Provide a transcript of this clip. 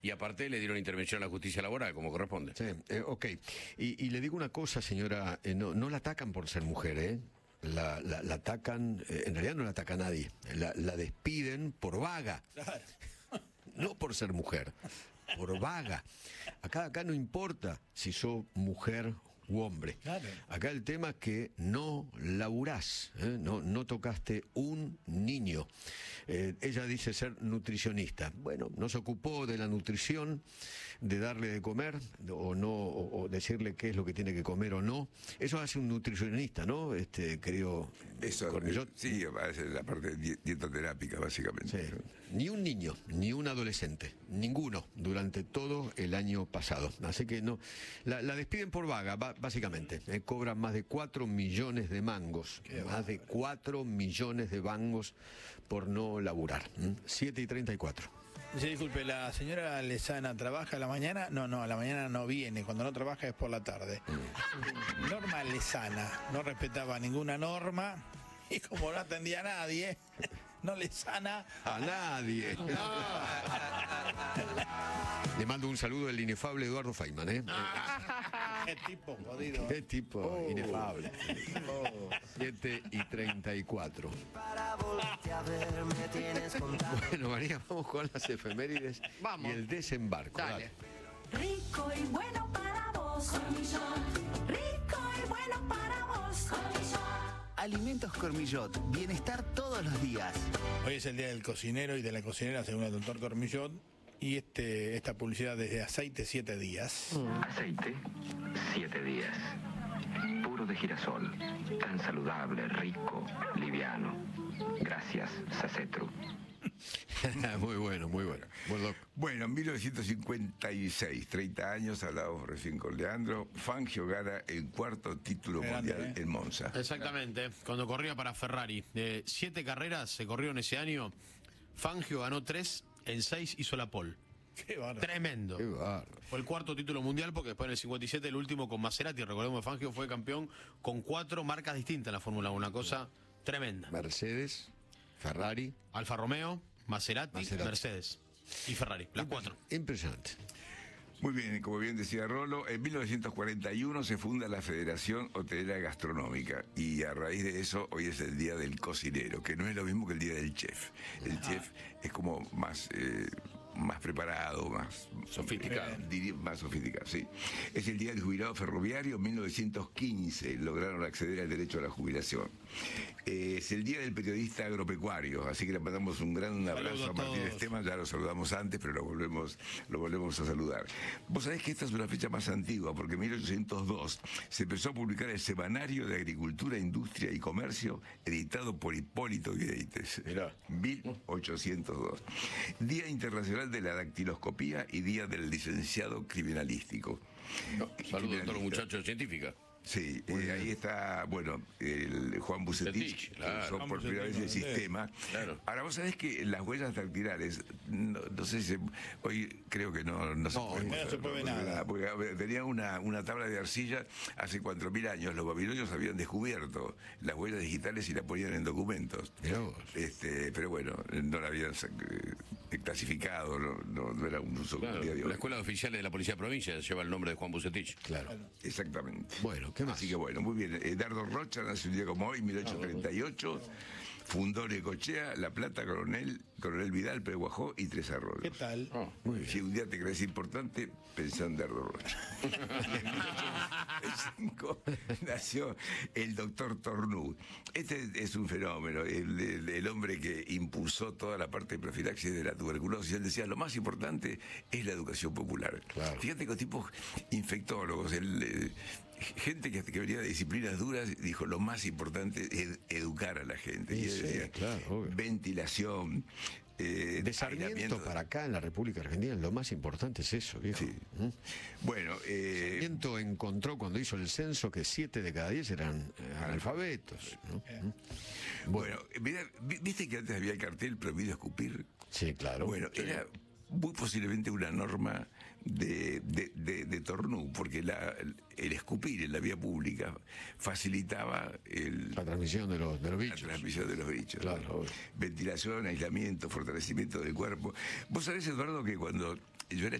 Y aparte le dieron intervención a la justicia laboral, como corresponde. Sí, ok. Y le digo una cosa, señora, no la atacan por ser mujer, ¿eh? La atacan, en realidad no la ataca nadie, la despiden por vaga. Claro. No por ser mujer, por vaga. Acá no importa si sos mujer u hombre. Claro. Acá el tema es que no laburás, no tocaste un niño. Ella dice ser nutricionista. Bueno, no se ocupó de la nutrición, de darle de comer o no, o decirle qué es lo que tiene que comer o no. Eso hace un nutricionista, ¿no? Querido Cormillot. Sí, es la parte dietoterápica, básicamente. Sí. Ni un niño, ni un adolescente, ninguno, durante todo el año pasado. Así que no, la despiden por vaga, básicamente. Cobran más de 4 millones de mangos. Más de 4 millones de mangos por no laburar. 7:34. Sí, disculpe, ¿la señora Lezana trabaja a la mañana? No, a la mañana no viene. Cuando no trabaja es por la tarde. Norma Lezana no respetaba ninguna norma y como no atendía a nadie, no le sana a nadie. Le mando un saludo del inefable Eduardo Feynman, ¿eh? Qué tipo jodido. Qué tipo inefable. 7:34. Bueno, María, vamos con las efemérides. Vamos. Y el desembarco. Dale. Rico y bueno para vos, Cormillot. Rico y bueno para vos, Cormillot. Alimentos Cormillot, bienestar todos los días. Hoy es el día del cocinero y de la cocinera, según el doctor Cormillot. Y esta publicidad desde aceite 7 días. Aceite, 7 días. Puro de girasol. Tan saludable, rico, liviano. Gracias, Sacetru. Muy bueno, muy bueno. Bueno, en 1956, 30 años, hablábamos recién con Leandro, Fangio gana el 4º título mundial en Monza. Exactamente, cuando corría para Ferrari. 7 carreras se corrieron ese año. Fangio ganó 3, en 6 hizo la pole. Qué bárbaro. Tremendo. Qué bárbaro. Fue el 4º título mundial porque después en el 57 el último con Maserati. Recordemos que Fangio fue campeón con 4 marcas distintas en la Fórmula 1. Una cosa tremenda. Mercedes, Ferrari, Alfa Romeo, Maserati, Mercedes y Ferrari. Las 4. Impresionante. Muy bien, como bien decía Rolo, en 1941 se funda la Federación Hotelera Gastronómica y a raíz de eso hoy es el Día del Cocinero, que no es lo mismo que el Día del Chef. El chef es como más preparado, más sofisticado. Más sofisticado, sí. Es el Día del Jubilado Ferroviario. En 1915 lograron acceder al derecho a la jubilación. Es el Día del Periodista Agropecuario, así que le mandamos un gran abrazo a Martín Esteban. Ya lo saludamos antes, pero lo volvemos a saludar. Vos sabés que esta es una fecha más antigua, porque en 1802 se empezó a publicar el Semanario de Agricultura, Industria y Comercio, editado por Hipólito Guieites. Mirá. 1802. Día Internacional de la Dactiloscopía y Día del Licenciado Criminalístico. Saludos a todos los muchachos de científica. Sí, ahí está, bueno, el Juan Bucetich, claro. que usó por primera vez el sistema. Claro. Ahora, vos sabés que las huellas dactilares, no sé si hoy creo que no se puede, no se puede nada. porque tenía una tabla de arcilla hace 4.000 años. Los babilonios habían descubierto las huellas digitales y las ponían en documentos. Pero bueno, no la habían clasificado, no era un uso. Claro, la Escuela de Oficiales de la Policía de Provincia lleva el nombre de Juan Bucetich. Claro. Exactamente. Bueno, ¿qué más? Así que bueno, muy bien. Dardo Rocha nació un día como hoy, 1838. Fundó Necochea, La Plata, Coronel Vidal, Peguajó y Tres Arroyos. ¿Qué tal? Muy bien. Si un día te crees importante, pensá en Dardo Rocha. En 1895 nació el doctor Tornú. Este es un fenómeno, el hombre que impulsó toda la parte de profilaxis de la tuberculosis. Él decía, lo más importante es la educación popular. Claro. Fíjate que tipos infectólogos, gente que venía de disciplinas duras, dijo, lo más importante es educar a la gente. Y él decía, claro, obvio. ventilación, De Sarmiento para acá en la República Argentina lo más importante es eso, viejo. Sí. Bueno, Sarmiento encontró cuando hizo el censo que 7 de cada 10 eran analfabetos, ¿no? bueno, mirá, ¿viste que antes había el cartel prohibido escupir? Sí, claro. Bueno, Sí. era muy posiblemente una norma de Tornú, porque el escupir en la vía pública facilitaba la transmisión de los bichos. La transmisión de los bichos. Claro, obvio. Ventilación, aislamiento, fortalecimiento del cuerpo. Vos sabés, Eduardo, que cuando yo era